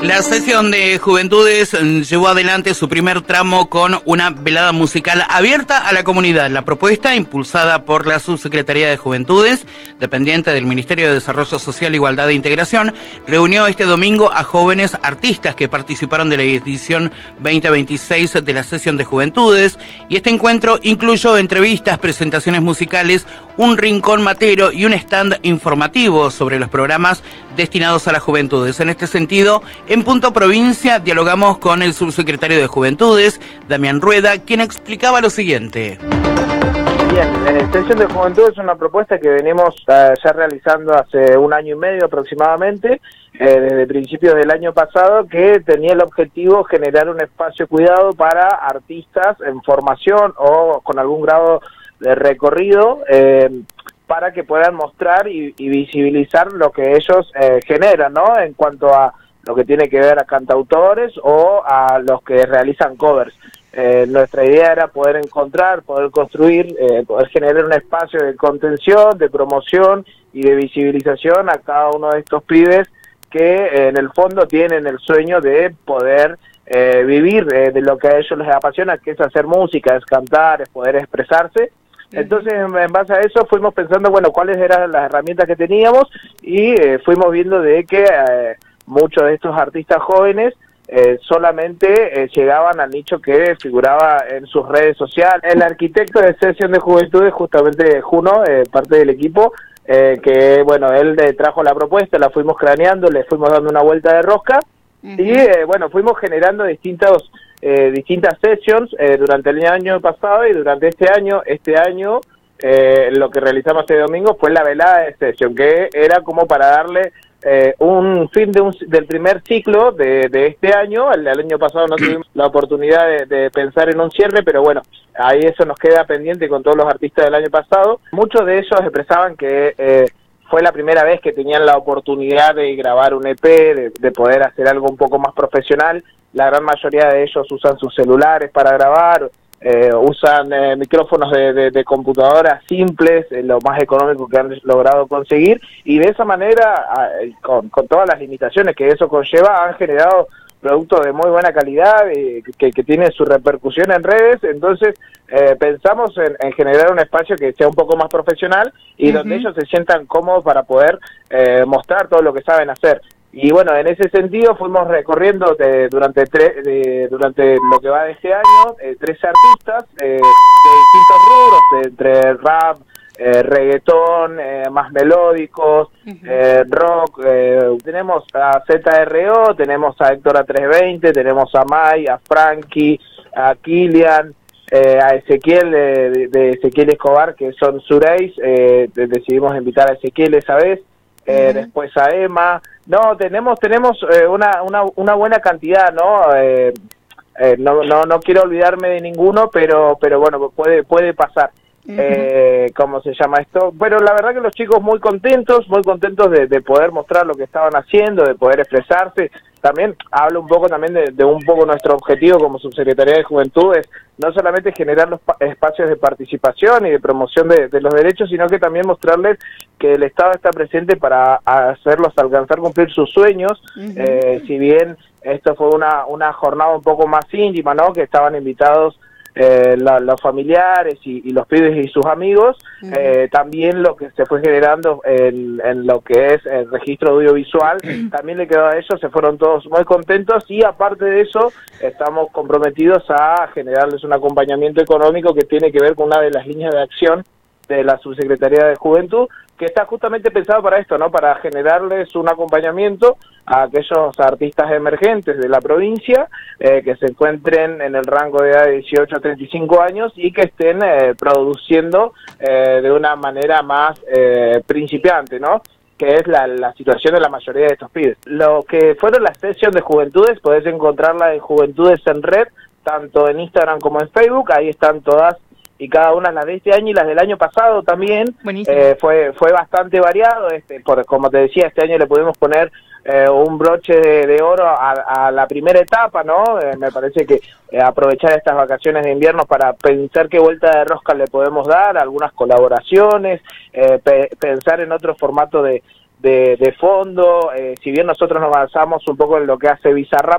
La sesión de Juventudes llevó adelante su primer tramo con una velada musical abierta a la comunidad. La propuesta, impulsada por la Subsecretaría de Juventudes, dependiente del Ministerio de Desarrollo Social, Igualdad e Integración, reunió este domingo a jóvenes artistas que participaron de la edición 2026 de la sesión de Juventudes, y este encuentro incluyó entrevistas, presentaciones musicales, un rincón matero y un stand informativo sobre los programas destinados a las juventudes. En este sentido, en Punto Provincia dialogamos con el subsecretario de Juventudes, Damián Rueda, quien explicaba lo siguiente. Bien, la Sesión de Juventud es una propuesta que venimos ya realizando hace 1 año y medio aproximadamente, desde principios del año pasado, que tenía el objetivo generar un espacio cuidado para artistas en formación o con algún grado de recorrido, para que puedan mostrar y visibilizar lo que ellos generan, ¿no? En cuanto a lo que tiene que ver a cantautores o a los que realizan covers. Nuestra idea era poder encontrar, poder construir, poder generar un espacio de contención, de promoción y de visibilización a cada uno de estos pibes que en el fondo tienen el sueño de poder vivir de lo que a ellos les apasiona, que es hacer música, es cantar, es poder expresarse. Entonces, en base a eso, fuimos pensando, bueno, cuáles eran las herramientas que teníamos, y fuimos viendo de que muchos de estos artistas jóvenes solamente llegaban al nicho que figuraba en sus redes sociales. El arquitecto de Sesión de Juventudes, justamente Juno, parte del equipo, que bueno, él trajo la propuesta, la fuimos craneando, le fuimos dando una vuelta de rosca, y bueno, fuimos generando distintas sessions durante el año pasado y durante este año. Lo que realizamos este domingo fue la velada de session, que era como para darle un fin del primer ciclo de este año. El año pasado no tuvimos la oportunidad de pensar en un cierre, pero bueno, ahí eso nos queda pendiente con todos los artistas del año pasado. Muchos de ellos expresaban que fue la primera vez que tenían la oportunidad de grabar un EP, de poder hacer algo un poco más profesional. La gran mayoría de ellos usan sus celulares para grabar, usan micrófonos de computadoras simples, lo más económico que han logrado conseguir, y de esa manera, con todas las limitaciones que eso conlleva, han generado productos de muy buena calidad, que tienen su repercusión en redes. Entonces pensamos en generar un espacio que sea un poco más profesional y donde ellos se sientan cómodos para poder mostrar todo lo que saben hacer. Y bueno, en ese sentido fuimos recorriendo durante lo que va de este año 13 artistas de distintos rubros, entre rap, reggaetón, más melódicos, rock. Tenemos a ZRO, tenemos a Héctor A320, tenemos a Mai, a Frankie, a Kilian, a Ezequiel de Ezequiel Escobar, que son Sureis. Decidimos invitar a Ezequiel esa vez. Después a Emma. No, tenemos una buena cantidad, ¿no? No quiero olvidarme de ninguno, pero bueno, puede pasar. ¿Cómo se llama esto? Pero la verdad que los chicos muy contentos de poder mostrar lo que estaban haciendo, de poder expresarse. También hablo un poco también de un poco nuestro objetivo como Subsecretaría de Juventudes, no solamente generar los espacios de participación y de promoción de los derechos, sino que también mostrarles que el Estado está presente para hacerlos alcanzar, cumplir sus sueños. Si bien esto fue una jornada un poco más íntima, ¿no? Que estaban invitados los familiares y los pibes y sus amigos, también lo que se fue generando en lo que es el registro audiovisual, también le quedó a ellos, se fueron todos muy contentos, y aparte de eso estamos comprometidos a generarles un acompañamiento económico que tiene que ver con una de las líneas de acción de la Subsecretaría de Juventud, que está justamente pensado para esto, ¿no? Para generarles un acompañamiento a aquellos artistas emergentes de la provincia que se encuentren en el rango de edad de 18 a 35 años y que estén produciendo de una manera más principiante, ¿no? Que es la situación de la mayoría de estos pibes. Lo que fueron las sesiones de Juventudes, podés encontrarla en Juventudes en Red, tanto en Instagram como en Facebook. Ahí están todas y cada una, las de este año y las del año pasado también. Fue bastante variado. Como te decía, este año le pudimos poner un broche de oro a la primera etapa, ¿no? Me parece que aprovechar estas vacaciones de invierno para pensar qué vuelta de rosca le podemos dar, algunas colaboraciones, pensar en otro formato de de fondo. Si bien nosotros nos basamos un poco en lo que hace Bizarrap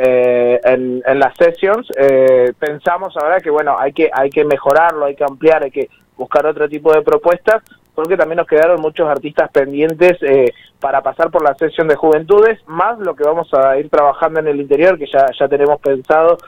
en las sessions, pensamos ahora que bueno, hay que mejorarlo, hay que ampliar, hay que buscar otro tipo de propuestas, porque también nos quedaron muchos artistas pendientes para pasar por la sesión de juventudes, más lo que vamos a ir trabajando en el interior, que ya tenemos pensado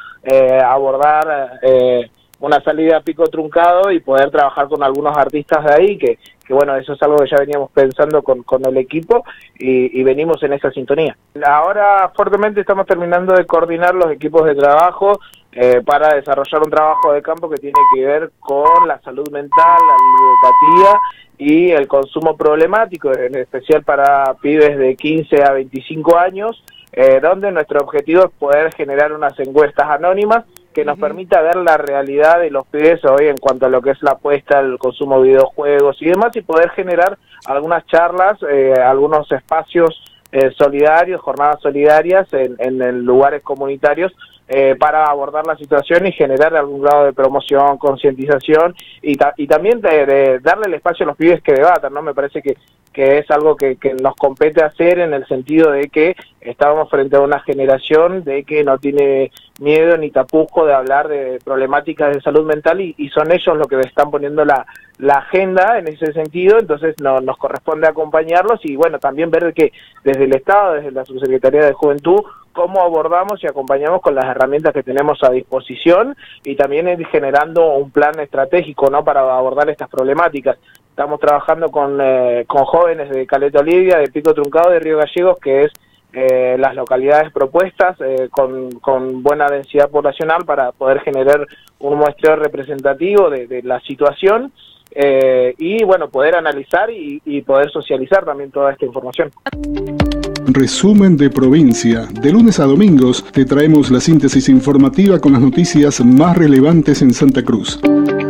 abordar una salida a pico truncado y poder trabajar con algunos artistas de ahí, que bueno, eso es algo que ya veníamos pensando con el equipo y venimos en esa sintonía. Ahora fuertemente estamos terminando de coordinar los equipos de trabajo para desarrollar un trabajo de campo que tiene que ver con la salud mental, la ludopatía y el consumo problemático, en especial para pibes de 15 a 25 años, donde nuestro objetivo es poder generar unas encuestas anónimas que nos permita ver la realidad de los pibes hoy en cuanto a lo que es la apuesta, el consumo de videojuegos y demás, y poder generar algunas charlas, algunos espacios solidarios, jornadas solidarias en lugares comunitarios para abordar la situación y generar algún grado de promoción, concientización y también de darle el espacio a los pibes que debatan, ¿no? Me parece que es algo que nos compete hacer, en el sentido de que estábamos frente a una generación de que no tiene miedo ni tapujo de hablar de problemáticas de salud mental y son ellos los que están poniendo la agenda en ese sentido. Entonces nos corresponde acompañarlos y bueno, también ver que desde el Estado, desde la Subsecretaría de Juventud, cómo abordamos y acompañamos con las herramientas que tenemos a disposición y también ir generando un plan estratégico, ¿no?, para abordar estas problemáticas. Estamos trabajando con jóvenes de Caleta Olivia, de Pico Truncado, de Río Gallegos, que es las localidades propuestas con buena densidad poblacional para poder generar un muestreo representativo de la situación y bueno, poder analizar y poder socializar también toda esta información. Resumen de provincia. De lunes a domingos te traemos la síntesis informativa con las noticias más relevantes en Santa Cruz.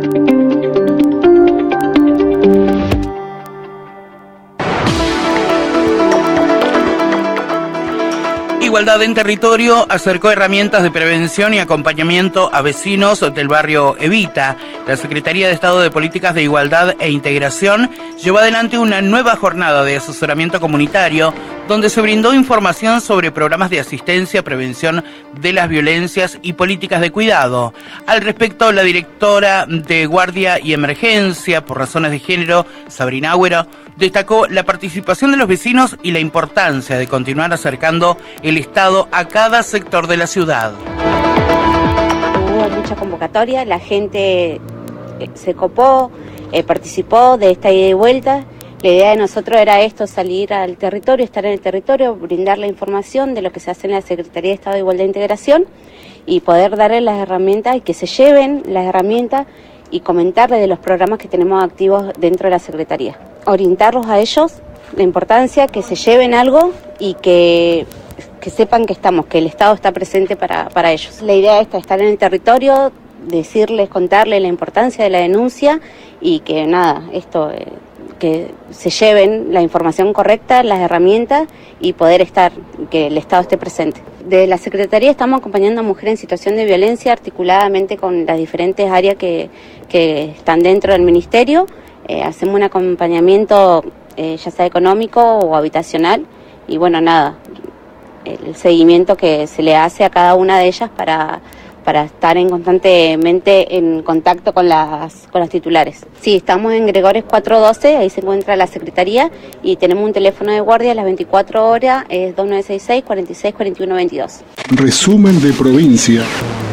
Igualdad en Territorio acercó herramientas de prevención y acompañamiento a vecinos del barrio Evita. La Secretaría de Estado de Políticas de Igualdad e Integración llevó adelante una nueva jornada de asesoramiento comunitario donde se brindó información sobre programas de asistencia, prevención de las violencias y políticas de cuidado. Al respecto, la directora de Guardia y Emergencia por razones de género, Sabrina Agüero, destacó la participación de los vecinos y la importancia de continuar acercando el Estado a cada sector de la ciudad. Hubo mucha convocatoria, la gente se copó, participó de esta ida y vuelta. La idea de nosotros era esto, salir al territorio, estar en el territorio, brindar la información de lo que se hace en la Secretaría de Estado de Igualdad e Integración y poder darles las herramientas y que se lleven las herramientas y comentarles de los programas que tenemos activos dentro de la Secretaría. Orientarlos a ellos, la importancia, que se lleven algo y que sepan que el Estado está presente para ellos. La idea es estar en el territorio, decirles, contarles la importancia de la denuncia y que nada, que se lleven la información correcta, las herramientas y poder que el Estado esté presente. De la Secretaría estamos acompañando a mujeres en situación de violencia articuladamente con las diferentes áreas que están dentro del Ministerio. Hacemos un acompañamiento ya sea económico o habitacional y bueno, nada, el seguimiento que se le hace a cada una de ellas para estar constantemente en contacto con las titulares. Sí, estamos en Gregores 412, ahí se encuentra la Secretaría y tenemos un teléfono de guardia a las 24 horas, es 2966 46 41 22. Resumen de provincia.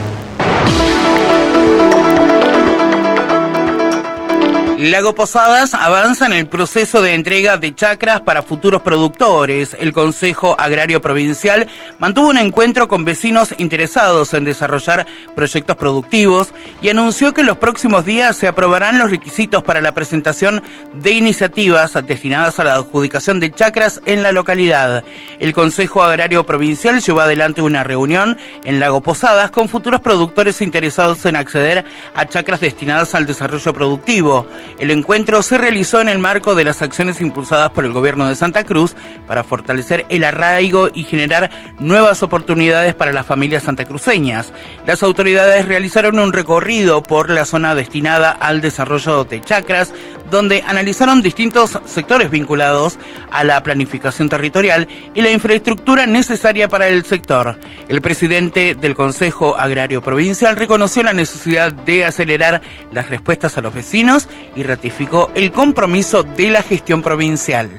Lago Posadas avanza en el proceso de entrega de chacras para futuros productores. El Consejo Agrario Provincial mantuvo un encuentro con vecinos interesados en desarrollar proyectos productivos y anunció que en los próximos días se aprobarán los requisitos para la presentación de iniciativas destinadas a la adjudicación de chacras en la localidad. El Consejo Agrario Provincial llevó adelante una reunión en Lago Posadas con futuros productores interesados en acceder a chacras destinadas al desarrollo productivo. El encuentro se realizó en el marco de las acciones impulsadas por el gobierno de Santa Cruz para fortalecer el arraigo y generar nuevas oportunidades para las familias santacruceñas. Las autoridades realizaron un recorrido por la zona destinada al desarrollo de chacras, donde analizaron distintos sectores vinculados a la planificación territorial y la infraestructura necesaria para el sector. El presidente del Consejo Agrario Provincial reconoció la necesidad de acelerar las respuestas a los vecinos y ratificó el compromiso de la gestión provincial.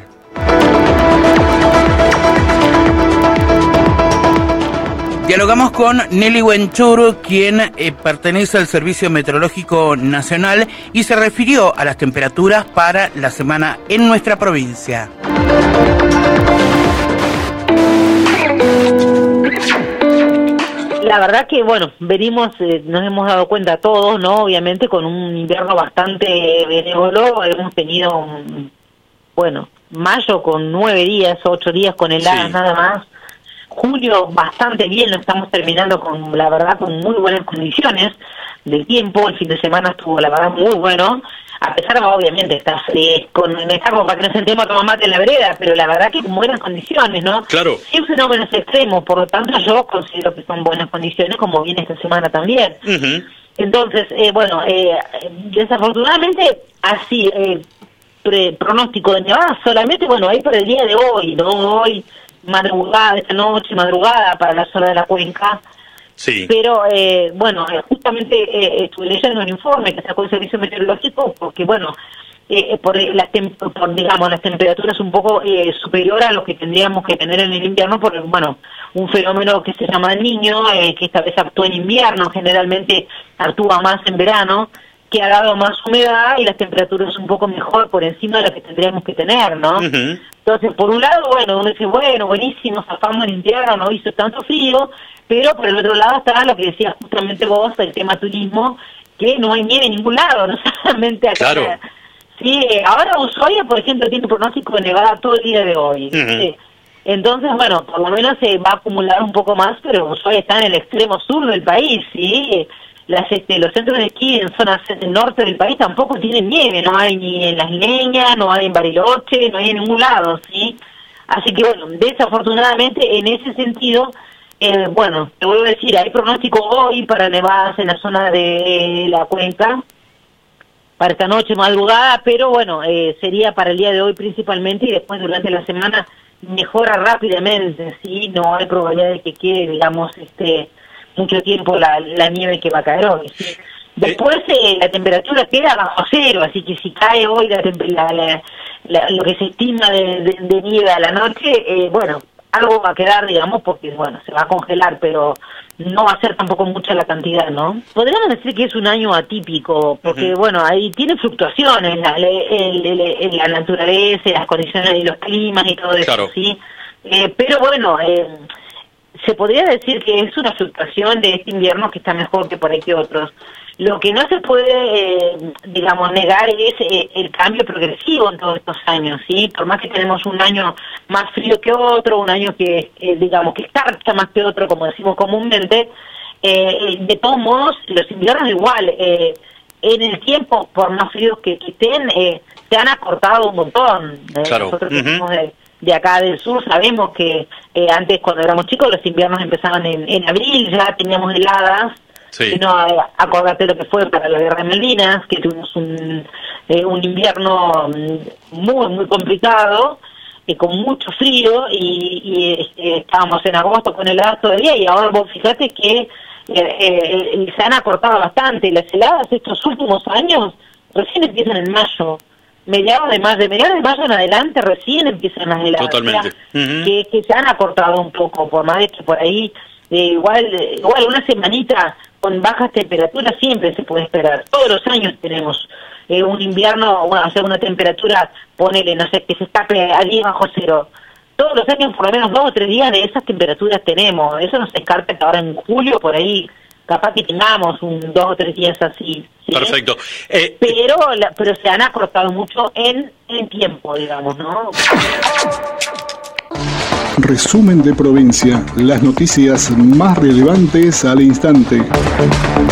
Dialogamos con Nelly Wenchur, quien pertenece al Servicio Meteorológico Nacional y se refirió a las temperaturas para la semana en nuestra provincia. La verdad que, bueno, venimos, nos hemos dado cuenta todos, ¿no? Obviamente con un invierno bastante benévolo, hemos tenido, bueno, mayo con 9 días, 8 días con heladas nada más. Julio bastante bien, lo estamos terminando con, la verdad, con muy buenas condiciones del tiempo. El fin de semana estuvo, la verdad, muy bueno, a pesar de, obviamente, está fresco, está como para que no sentemos a tomar mate en la vereda, pero la verdad que con buenas condiciones, ¿no? Claro. Sí, fenómenos extremos, por lo tanto yo considero que son buenas condiciones, como viene esta semana también. Entonces, bueno, desafortunadamente, así, pronóstico de nevadas solamente, bueno, hay para el día de hoy, ¿no? Hoy, madrugada, esta noche, madrugada para la zona de la cuenca. Sí. Pero, bueno, justamente estuve leyendo un informe que sacó el Servicio Meteorológico porque, bueno, por digamos, las temperaturas un poco superior a lo que tendríamos que tener en el invierno, por, bueno, un fenómeno que se llama El Niño, que esta vez actúa en invierno, generalmente actúa más en verano, que ha dado más humedad y las temperaturas un poco mejor por encima de lo que tendríamos que tener, ¿no? Entonces, por un lado, bueno, uno dice, bueno, buenísimo, zafamos el invierno, no hizo tanto frío, pero por el otro lado está lo que decías justamente vos, el tema turismo, que no hay nieve en ningún lado, no solamente acá. Claro. Sí, ahora Ushuaia, por ejemplo, tiene pronóstico de nevada todo el día de hoy. Entonces, bueno, por lo menos se va a acumular un poco más, pero Ushuaia está en el extremo sur del país, ¿sí? Los centros de esquí en zonas norte del país tampoco tienen nieve, no hay ni en Las Leñas, no hay en Bariloche, no hay en ningún lado, ¿sí? Así que, bueno, desafortunadamente, en ese sentido, bueno, te vuelvo a decir, hay pronóstico hoy para nevadas en la zona de la cuenca, para esta noche, madrugada, pero bueno, sería para el día de hoy principalmente y después durante la semana mejora rápidamente, ¿sí? No hay probabilidad de que quede, digamos, mucho tiempo la nieve que va a caer hoy, ¿sí? Después la temperatura queda bajo cero, así que si cae hoy lo que se estima de nieve a la noche, bueno, algo va a quedar, digamos, porque, bueno, se va a congelar, pero no va a ser tampoco mucha la cantidad, ¿no? Podríamos decir que es un año atípico, porque, bueno, ahí tiene fluctuaciones la naturaleza, las condiciones de los climas y todo eso, ¿sí? Pero, bueno, se podría decir que es una fluctuación de este invierno que está mejor que por ahí que otros. Lo que no se puede, digamos, negar es el cambio progresivo en todos estos años, ¿sí? Por más que tenemos un año más frío que otro, un año que, digamos, que escarcha más que otro, como decimos comúnmente, de todos modos, los inviernos igual, en el tiempo, por más fríos que estén, se han acortado un montón. Nosotros que somos de acá del sur sabemos que antes, cuando éramos chicos, los inviernos empezaban en abril, ya teníamos heladas. Sí. No, acordate lo que fue para la Guerra de Malvinas, que tuvimos un invierno muy, muy complicado, con mucho frío, y estábamos en agosto con heladas todavía, y ahora vos fijate que se han acortado bastante. Las heladas estos últimos años recién empiezan en mayo. Mediados de mayo en adelante recién empiezan las heladas. Totalmente. O sea, que se han acortado un poco, por más de que por ahí igual una semanita con bajas temperaturas siempre se puede esperar. Todos los años tenemos un invierno, o sea, una temperatura, ponele, no sé, que se escape a 10 bajo cero. Todos los años por lo menos 2 o 3 días de esas temperaturas tenemos. Eso no se descarta que ahora en julio por ahí capaz que tengamos 2 o 3 días así, ¿sí? Perfecto. Pero se han acortado mucho en tiempo, digamos, ¿no? Resumen de provincia, las noticias más relevantes al instante.